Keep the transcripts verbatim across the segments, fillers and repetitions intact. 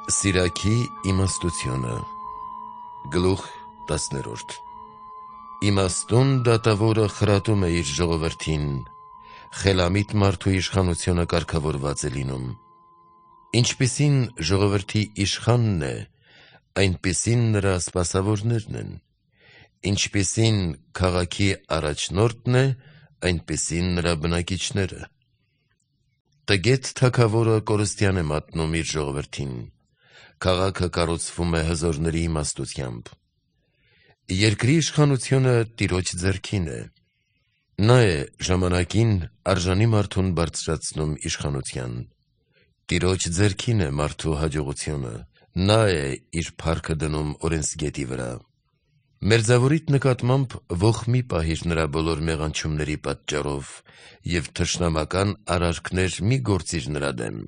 Սիրակի իմաստությունը Գլուխ տասներորդ Իմաստուն դատավորը խրատում է իր ժողովրդին, խելամիտ մարդու իշխանությունը կարգավորված է լինում։ Ինչպիսին ժողովրդի իշխանն է, այնպիսին նրա սպասավորներն են, ինչպիսին քաղաքի առաջնորդն է, այնպիսին նրա բնակիչները։ Տգետ թագավորը կորստյան է մատնում իր ժողովրդին, քաղաքը կառուցվում է հզորների իմաստությամբ։ Երկրի իշխանությունը Տիրոջ ձեռքին է։ Նա է ժամանակին արժանի մարդուն բարձրացնում իշխանության։ Տիրոջ ձեռքին է մարդու հաջողությունը, նա է իր փառքը դնում օրենսգետի վրա։ Մերձավորիդ նկատմամբ ոխ մի պահիր նրա բոլոր մեղանչումների պատճառով և թշնամական արարքներ մի գործիր նրա դեմ։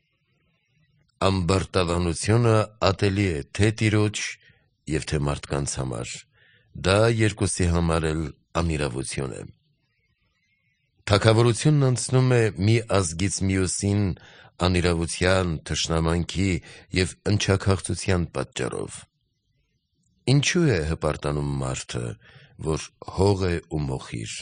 Ամբարտավանությունը ատելի է թե Տիրոջ և թե մարդկանց համար, դա երկուսի համար էլ անիրավություն է։ Թագավորությունն անցնում է մի ազգից մյուսին անիրավության, թշնամանքի և ընչաքաղցության պատճառով։ Ինչու է հպարտանում մարդը, որ հող է ու մոխիր։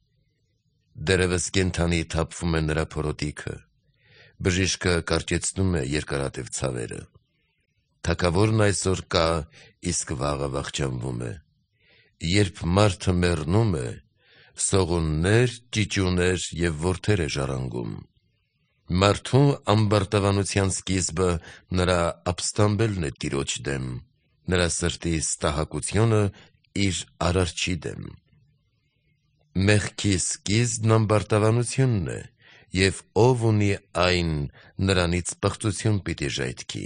Դեռևս կենդանի թափվում է նրա փորոտիքը, բժիշկը կարճեցնում է երկարատև ցավերը։ Թագավորն այսօր կա, իսկ վաղը վախճանվում է։ Երբ մարդը մեռնում է, սողուններ, ճիճուներ և որդեր է ժառանգում։ Մարդու ամբարտավանության սկիզբը նրա ապստամբելն է Տիրոջ դեմ, նրա սրտի ստահակությունը իր արարչի դեմ։ Մեղքի սկիզբն ամբարտավանությունն է, և ով ունի այն, նրանից պղծություն պիտի ժայթքի։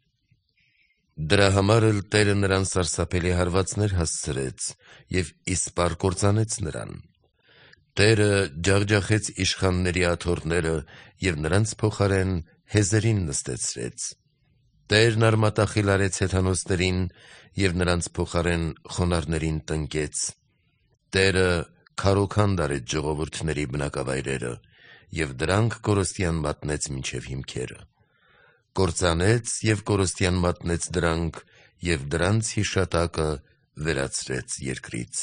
Դրա համար էլ Տերը նրան սարսափելի հարվածներ հասցրեց և իսպառ կործանեց նրան։ Տերը ջախջախեց իշխանների աթոռները և նրանց փոխարեն հեզերին նստեցրեց։ Տերն արմատախիլ արեց հեթանոսներին և նրանց փոխարեն խոնարհներին տնկեց։ Տերը քարոքանդ արեց ժողովուրդների բնակավայրերը և դրանք կորստյան մատնեց մինչև հիմքերը։ Կործանեց և կորստյան մատնեց դրանք և դրանց հիշատակը վերացրեց երկրից։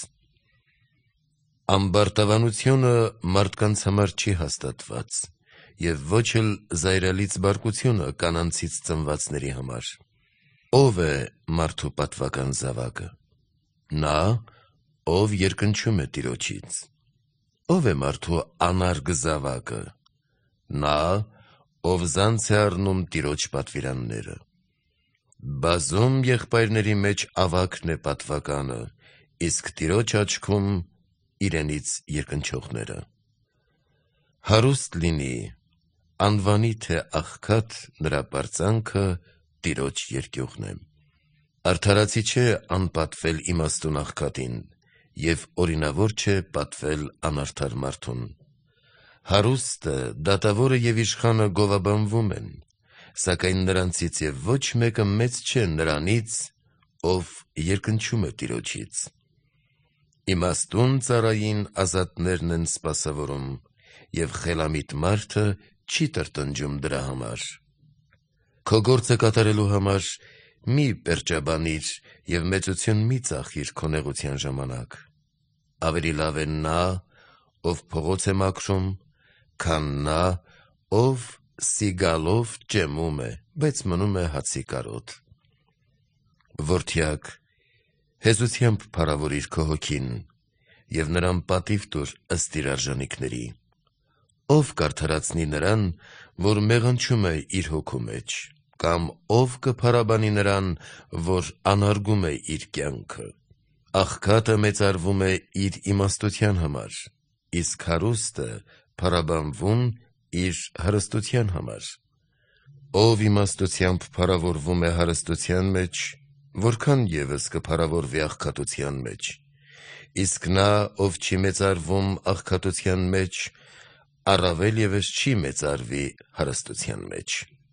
Ամբարտավանությունը մարդկանց համար չի հաստատված և ոչ էլ զայրալից բարկությունը կանանցից ծնվածների համար։ Ո՞վ է մարդու պատվական զավակը։ Նա, ով երկնչում է Տիրոջից։ Ո՞վ է մարդու անարգ զավակը։ Նա, ով զանց է առնում Տիրոջ պատվիրանները։ Բազում եղբայրների մեջ ավագն է պատվականը, իսկ Տիրոջ աչքում իրենից երկնչողները։ Հարուստ լինի, անվանի թե աղքատ, նրա պարծանքը Տիրոջ երկյուղն է։ Արդարացի չէ անպատվել իմաստուն աղքատին և օրինավոր չէ պատվել անարդար մարդուն։ Հարուստը, դատավորը և իշխանը գովաբանվում են, սակայն նրանցից և ոչ մեկը մեծ չէ նրանից, ով երկնչում է Տիրոջից։ Իմաստուն ծառային ազատներն են սպասավորում, և խելամիտ մարդը չի տրտնջում դրա համար։ Քո գործը կատարելու համար մի պերճաբանիր և մեծություն մի ծախիր քո նեղության ժամանակ։ Ավելի լավ է նա, ով փողոց է մաքրում, քան նա, ով սիգալով ճեմում է, բայց մնում է հացի կարոտ։ Որդյակ, հեզությամբ փառավորիր քո հոգին և նրան պատիվ տուր ըստ իր արժանիքների։ Ո՞վ կարդարացնի նրան, որ մեղանչում է իր հոգու մեջ, կամ ո՞վ կփառաբանի նրան, որ անարգում է իր կյանքը։ Աղքատը մեծարվում է իր իմաստության համար, իսկ հարուստը փառաբանվում իր հարստության համար։ Ով իմաստությամբ փառավորվում է հարստության մեջ, որքան ևս կփառավորվի աղքատության մեջ, իսկ նա, ով չի մեծարվում աղքատության մեջ, առավել ևս չի մեծարվի հարստության մեջ։